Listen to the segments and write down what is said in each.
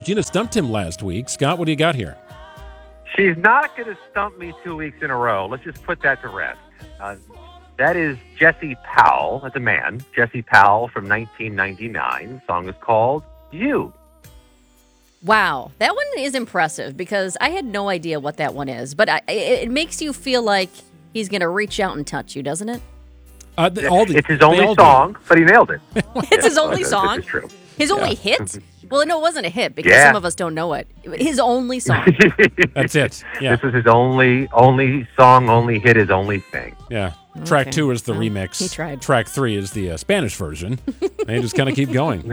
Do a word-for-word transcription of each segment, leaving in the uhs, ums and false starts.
Gina stumped him last week. Scott, what do you got here? She's not going to stump me two weeks in a row. Let's just put that to rest. Uh, that is Jesse Powell. That's a man. Jesse Powell from nineteen ninety-nine. The song is called You. Wow, that one is impressive because I had no idea what that one is. But I, it, it makes you feel like he's going to reach out and touch you, doesn't it? Uh, the, all the, it's his only song, do. but he nailed it. It's his only song? This is true. His only yeah. hit? Well, no, it wasn't a hit because yeah. some of us don't know it. His only song. That's it. Yeah. This was his only only song, only hit, his only thing. Yeah. Track okay. two is the well, remix. He tried. Track three is the uh, Spanish version. They just kind of keep going.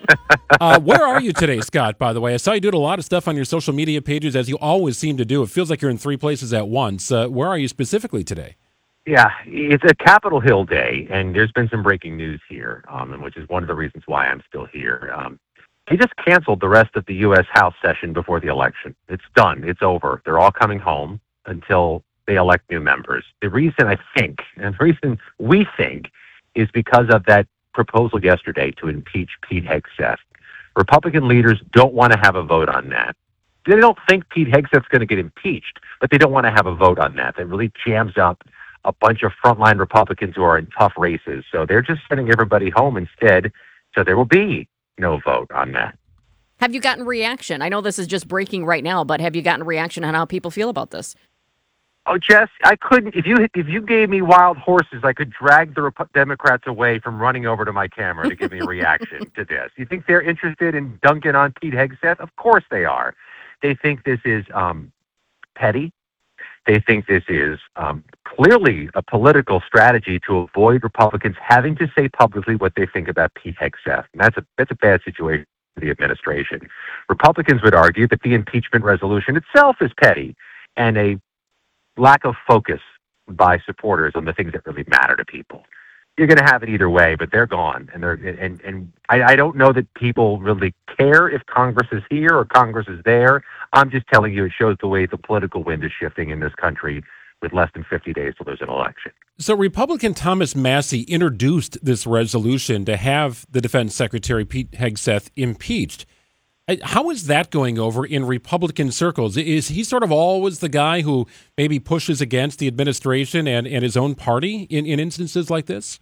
Uh, where are you today, Scott, by the way? I saw you doing a lot of stuff on your social media pages, as you always seem to do. It feels like you're in three places at once. Uh, where are you specifically today? Yeah, it's a Capitol Hill day, and there's been some breaking news here, um, which is one of the reasons why I'm still here. Um, He just canceled the rest of the U S House session before the election. It's done. It's over. They're all coming home until they elect new members. The reason I think, and the reason we think, is because of that proposal yesterday to impeach Pete Hegseth. Republican leaders don't want to have a vote on that. They don't think Pete Hegseth's going to get impeached, but they don't want to have a vote on that. That really jams up a bunch of frontline Republicans who are in tough races. So they're just sending everybody home instead, so there will be no vote on that. Have you gotten reaction? I know this is just breaking right now, but have you gotten reaction on how people feel about this? Oh, Jess, I couldn't. If you if you gave me wild horses, I could drag the Rep- Democrats away from running over to my camera to give me a reaction to this. You think they're interested in dunking on Pete Hegseth? Of course they are. They think this is um, petty. They think this is um, clearly a political strategy to avoid Republicans having to say publicly what they think about Pete Hegseth. And that's a that's a bad situation for the administration. Republicans would argue that the impeachment resolution itself is petty and a lack of focus by supporters on the things that really matter to people. You're going to have it either way, but they're gone, and they're and and I, I don't know that people really care if Congress is here or Congress is there. I'm just telling you, it shows the way the political wind is shifting in this country with less than fifty days till there's an election. So Republican Thomas Massie introduced this resolution to have the Defense Secretary Pete Hegseth impeached. How is that going over in Republican circles? Is he sort of always the guy who maybe pushes against the administration and, and his own party in, in instances like this?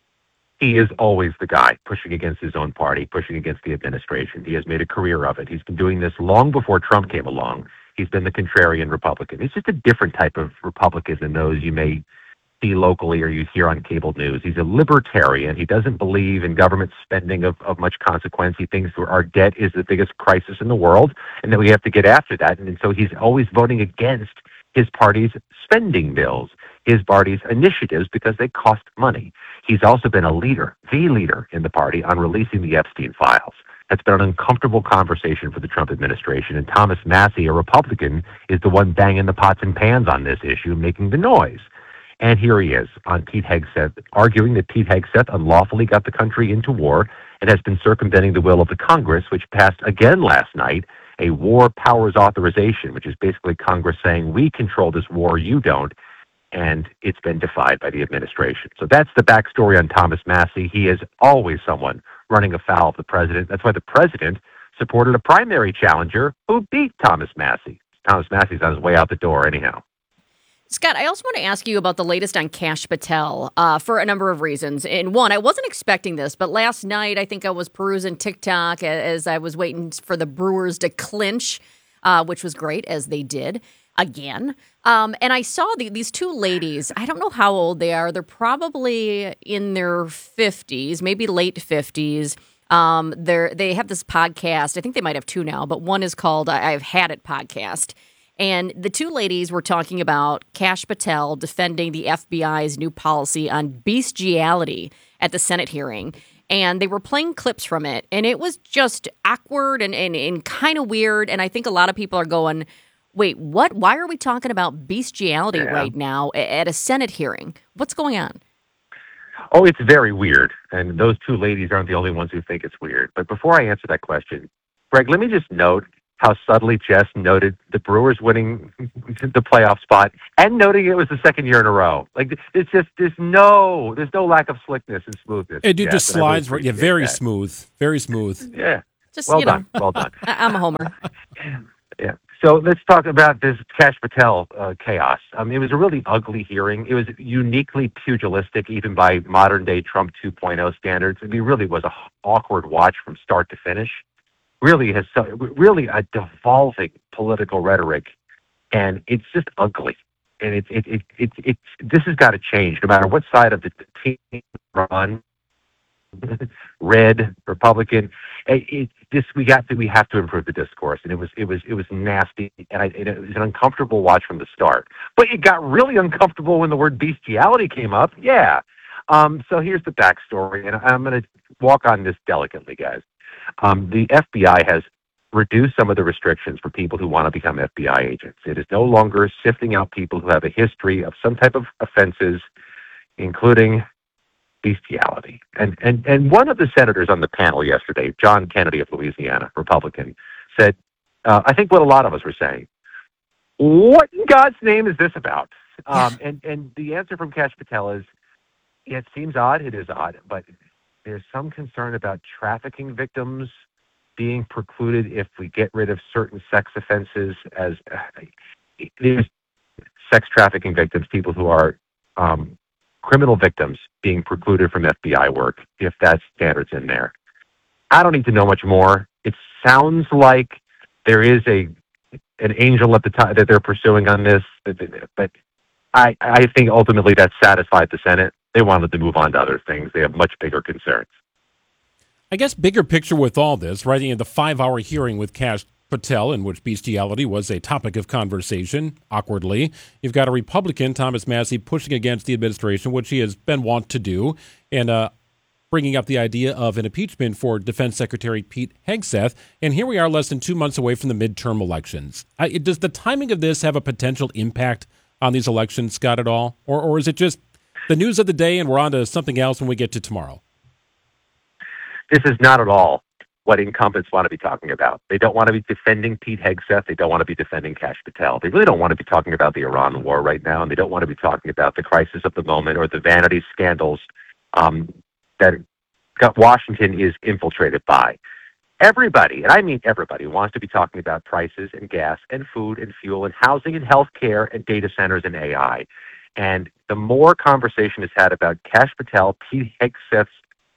He is always the guy pushing against his own party, pushing against the administration. He has made a career of it. He's been doing this long before Trump came along. He's been the contrarian Republican. He's just a different type of Republican than those you may see locally or you hear on cable news. He's a libertarian. He doesn't believe in government spending of, of much consequence. He thinks our debt is the biggest crisis in the world and that we have to get after that. And, and so he's always voting against his party's spending bills, his party's initiatives, because they cost money. He's also been a leader, the leader in the party on releasing the Epstein files. That's been an uncomfortable conversation for the Trump administration. And Thomas Massie, a Republican, is the one banging the pots and pans on this issue, making the noise. And here he is on Pete Hegseth, arguing that Pete Hegseth unlawfully got the country into war and has been circumventing the will of the Congress, which passed again last night a war powers authorization, which is basically Congress saying, we control this war, you don't. And it's been defied by the administration. So that's the backstory on Thomas Massie. He is always someone running afoul of the president. That's why the president supported a primary challenger who beat Thomas Massie. Thomas Massie's on his way out the door anyhow. Scott, I also want to ask you about the latest on Kash Patel uh, for a number of reasons. And one, I wasn't expecting this, but last night I think I was perusing TikTok as I was waiting for the Brewers to clinch, uh, which was great, as they did again. Um, and I saw the, these two ladies. I don't know how old they are. They're probably in their fifties, maybe late fifties. Um, they're, they have this podcast. I think they might have two now, but one is called I've Had It Podcast. And the two ladies were talking about Kash Patel defending the F B I's new policy on bestiality at the Senate hearing. And they were playing clips from it. And it was just awkward and, and, and kind of weird. And I think a lot of people are going, wait, what? Why are we talking about bestiality yeah. right now at a Senate hearing? What's going on? Oh, it's very weird. And those two ladies aren't the only ones who think it's weird. But before I answer that question, Greg, let me just note how subtly Jess noted the Brewers winning the playoff spot and noting it was the second year in a row. Like, it's just, there's no, there's no lack of slickness and smoothness. It dude Jess, just slides, really yeah, very that. smooth, very smooth. Yeah. Just, Well you done. know, Well done. I- I'm a homer. Yeah. So let's talk about this Kash Patel uh, chaos. Um, it was a really ugly hearing. It was uniquely pugilistic, even by modern-day Trump two point oh standards. I mean, it really was a h- awkward watch from start to finish. Really has so, really a devolving political rhetoric, and it's just ugly. And it's it it it, it, it this has got to change, no matter what side of the team you're on. Red, Republican. It, it, this we got to we have to improve the discourse, and it was it was it was nasty, and I, it, it was an uncomfortable watch from the start. But it got really uncomfortable when the word bestiality came up. Yeah. Um, so here's the backstory, and I'm going to walk on this delicately, guys. Um, the F B I has reduced some of the restrictions for people who want to become F B I agents. It is no longer sifting out people who have a history of some type of offenses, including bestiality. And, and, and one of the senators on the panel yesterday, John Kennedy of Louisiana, Republican, said, uh, I think what a lot of us were saying, what in God's name is this about? Um, and, and the answer from Kash Patel is, yeah, it seems odd, it is odd, but there's some concern about trafficking victims being precluded if we get rid of certain sex offenses as uh, there's sex trafficking victims, people who are um, criminal victims being precluded from F B I work if that standard's in there. I don't need to know much more. It sounds like there is a an angel at the time that they're pursuing on this, but I, I think ultimately that satisfied the Senate. They wanted to move on to other things. They have much bigger concerns. I guess bigger picture with all this, right? In the five-hour hearing with Kash Patel, in which bestiality was a topic of conversation, awkwardly, you've got a Republican, Thomas Massie, pushing against the administration, which he has been wont to do, and uh, bringing up the idea of an impeachment for Defense Secretary Pete Hegseth. And here we are less than two months away from the midterm elections. I, it, does the timing of this have a potential impact on these elections, Scott, at all? Or, or is it just the news of the day and we're on to something else when we get to tomorrow? This is not at all what incumbents want to be talking about. They don't want to be defending Pete Hegseth. They don't want to be defending Kash Patel. They really don't want to be talking about the Iran war right now, and they don't want to be talking about the crisis of the moment or the vanity scandals um, that Washington is infiltrated by. Everybody, and I mean everybody, wants to be talking about prices and gas and food and fuel and housing and health care and data centers and A I. And the more conversation is had about Kash Patel, Pete Hegseth's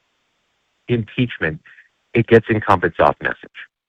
impeachment, it gets incumbents off message.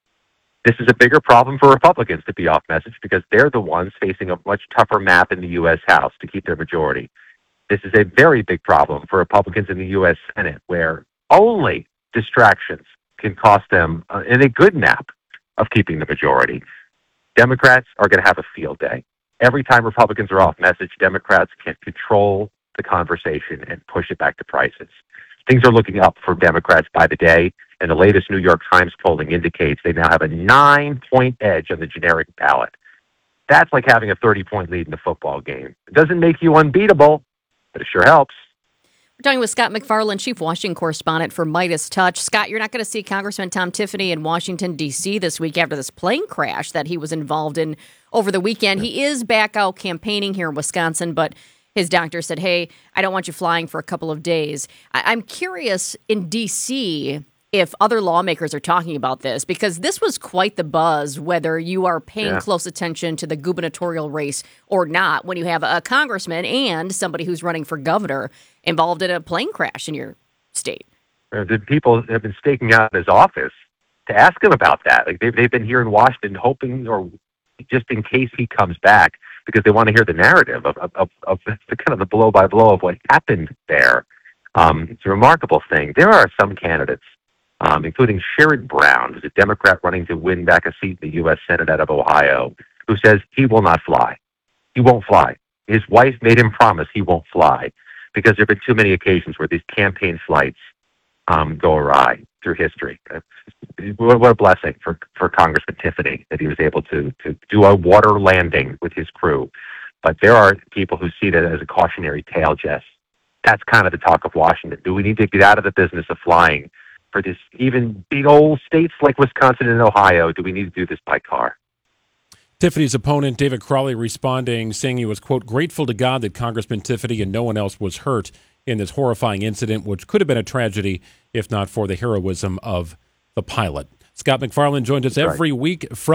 This is a bigger problem for Republicans to be off message because they're the ones facing a much tougher map in the U S House to keep their majority. This is a very big problem for Republicans in the U S Senate, where only distractions can cost them uh, in a good nap of keeping the majority. Democrats are going to have a field day. Every time Republicans are off message, Democrats can control the conversation and push it back to prices. Things are looking up for Democrats by the day, and the latest New York Times polling indicates they now have a nine-point edge on the generic ballot. That's like having a thirty-point lead in a football game. It doesn't make you unbeatable, but it sure helps. We're talking with Scott MacFarlane, Chief Washington Correspondent for Midas Touch. Scott, you're not going to see Congressman Tom Tiffany in Washington, D C this week after this plane crash that he was involved in over the weekend. He is back out campaigning here in Wisconsin, but his doctor said, hey, I don't want you flying for a couple of days. I- I'm curious in D C if other lawmakers are talking about this, because this was quite the buzz, whether you are paying yeah. close attention to the gubernatorial race or not, when you have a congressman and somebody who's running for governor involved in a plane crash in your state. The people have been staking out his office to ask him about that. Like they've, they've been here in Washington hoping, or just in case he comes back, because they want to hear the narrative of, of, of the kind of the blow by blow of what happened there. Um, it's a remarkable thing. There are some candidates, um, including Sherrod Brown, who's a Democrat running to win back a seat in the U S Senate out of Ohio, who says he will not fly. He won't fly. His wife made him promise he won't fly because there have been too many occasions where these campaign flights um, go awry through history. What a blessing for, for Congressman Tiffany that he was able to, to do a water landing with his crew. But there are people who see that as a cautionary tale, Jess. That's kind of the talk of Washington. Do we need to get out of the business of flying for this, even big old states like Wisconsin and Ohio? Do we need to do this by car? Tiffany's opponent, David Crowley, responding, saying he was, quote, grateful to God that Congressman Tiffany and no one else was hurt in this horrifying incident, which could have been a tragedy if not for the heroism of the pilot. Scott MacFarlane joins us every week from